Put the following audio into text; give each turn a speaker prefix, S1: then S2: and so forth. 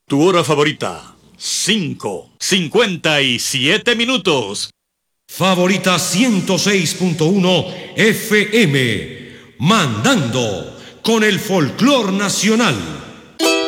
S1: Tu hora favorita, 5:57.
S2: Favorita 106.1 FM, mandando con el folclor nacional.